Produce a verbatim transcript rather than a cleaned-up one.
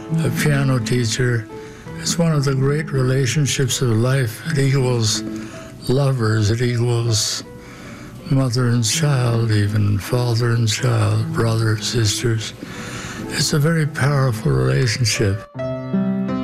a piano teacher. It's one of the great relationships of life. It equals lovers, it equals mother and child, even father and child, brothers, sisters. It's a very powerful relationship.